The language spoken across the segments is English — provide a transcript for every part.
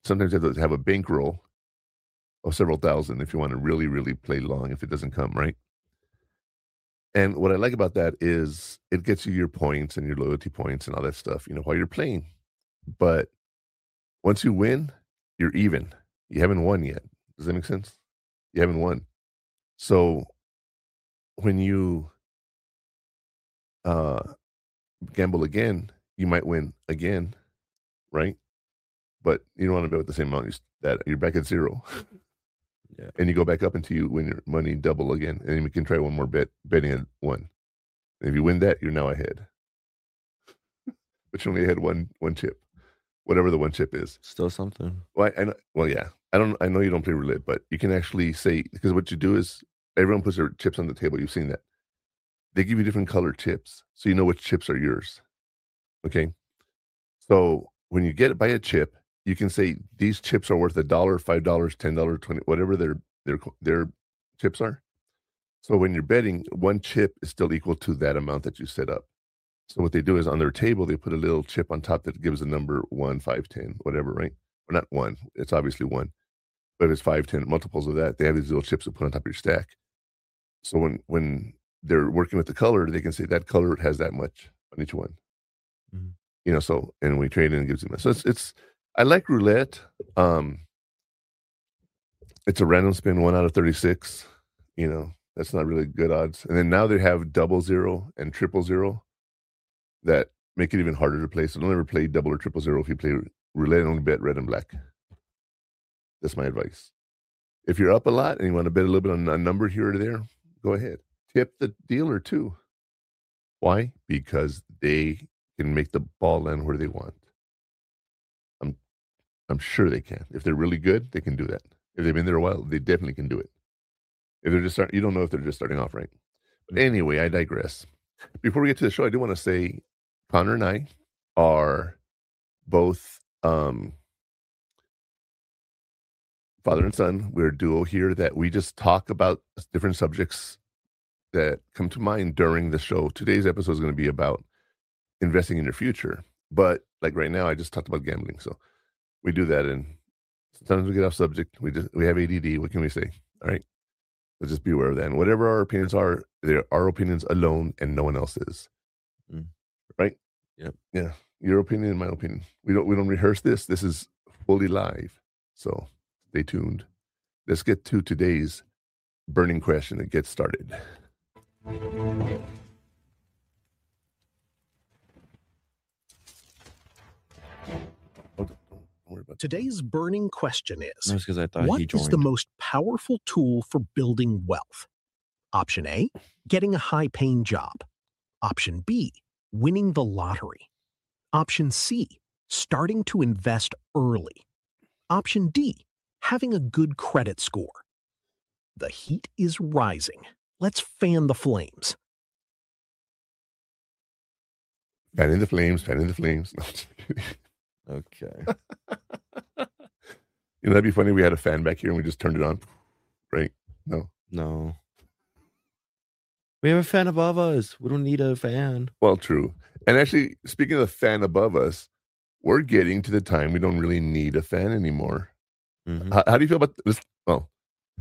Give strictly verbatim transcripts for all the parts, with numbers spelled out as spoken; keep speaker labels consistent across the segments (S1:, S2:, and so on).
S1: sometimes you have to have a bankroll of several thousand if you want to really, really play long if it doesn't come, right? And what I like about that is it gets you your points and your loyalty points and all that stuff, you know, while you're playing. But once you win, you're even. You haven't won yet. Does that make sense? You haven't won. So when you uh, gamble again, you might win again, right? But you don't want to bet with the same amount. You, s- that you're back at zero,
S2: Yeah.
S1: and you go back up until you win your money double again, and then you can try one more bet, betting at one. And if you win that, you're now ahead, but you only had one one chip, whatever the one chip is.
S2: Still something.
S1: Well, I, I know, well, yeah, I don't. I know you don't play roulette, but you can actually say because what you do is everyone puts their chips on the table. You've seen that they give you different colored chips, so you know which chips are yours. Okay, so when you get buy a chip, you can say these chips are worth a dollar, five dollars, ten dollars, twenty, whatever their their co- their chips are. So when you're betting, one chip is still equal to that amount that you set up. So what they do is on their table, they put a little chip on top that gives a number one, five, ten, whatever, right? Or not one. It's obviously one. But if it's five, ten multiples of that, they have these little chips to put on top of your stack. So when when they're working with the color, they can say that color has that much on each one.
S2: Mhm.
S1: You know, so and we trade in and gives them that. So it's it's I like roulette. Um it's a random spin, one out of thirty-six. You know, that's not really good odds. And then now they have double zero and triple zero that make it even harder to play. So don't ever play double or triple zero if you play roulette, only bet red and black. That's my advice. If you're up a lot and you want to bet a little bit on a number here or there, go ahead. Tip the dealer too. Why? Because they can make the ball land where they want. I'm I'm sure they can. If they're really good, they can do that. If they've been there a while, they definitely can do it. If they're just start, you don't know if they're just starting off right. But anyway, I digress. Before we get to the show, I do want to say Connor and I are both um, father and son. We're a duo here that we just talk about different subjects that come to mind during the show. Today's episode is going to be about investing in your future. But like right now, I just talked about gambling. So we do that. And sometimes we get off subject. We just, we have A D D. What can we say? All right. Let's just be aware of that. And whatever our opinions are, they're our opinions alone and no one else's.
S2: Mm.
S1: Right?
S2: Yep.
S1: Yeah. Your opinion and my opinion. We don't we don't rehearse this. This is fully live. So stay tuned. Let's get to today's burning question and get started. Oh, don't, don't worry about that.
S3: Today's burning question is,
S2: That's because I thought
S3: what
S2: he
S3: is the
S2: joined.
S3: most powerful tool for building wealth? Option A, getting a high-paying job. Option B, winning the lottery. Option C, starting to invest early. Option D, having a good credit score. The heat is rising. Let's fan the flames.
S1: Fanning the flames, fanning the flames.
S2: Okay.
S1: You know, that'd be funny. We had a fan back here and we just turned it on. Right? No.
S2: No. We have a fan above us. We don't need a fan.
S1: Well, true. And actually, speaking of the fan above us, we're getting to the time we don't really need a fan anymore.
S2: Mhm.
S1: How, how do you feel about this? Well,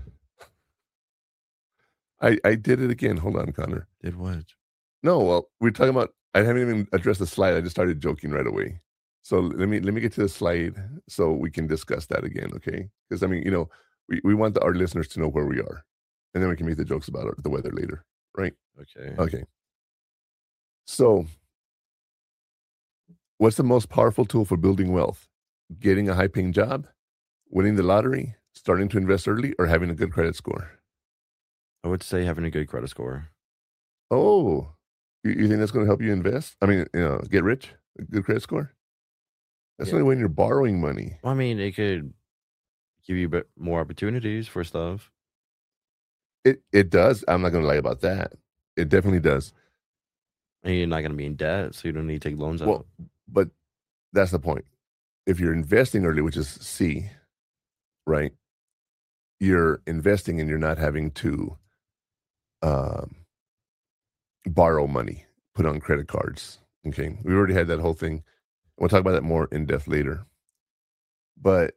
S1: I, I did it again. Hold on, Connor.
S2: Did what?
S1: No, well, we're talking about. I haven't even addressed the slide. I just started joking right away. So let me let me get to the slide so we can discuss that again, okay? Because I mean, you know, we, we want the, our listeners to know where we are, and then we can make the jokes about it, the weather later, right?
S2: Okay.
S1: Okay. So, what's the most powerful tool for building wealth? Getting a high-paying job, winning the lottery, starting to invest early, or having a good credit score?
S2: I would say having a good credit score.
S1: Oh, you, you think that's going to help you invest? I mean, you know, get rich, a good credit score. That's
S2: Yeah.
S1: only when you're borrowing money.
S2: Well, I mean, it could give you a bit more opportunities for stuff.
S1: It it does. I'm not going to lie about that. It definitely does.
S2: And you're not going to be in debt, so you don't need to take loans
S1: Well,
S2: out.
S1: but that's the point. If you're investing early, which is C, right? You're investing and you're not having to um, borrow money, put on credit cards. Okay, we already had that whole thing. We'll talk about that more in depth later. But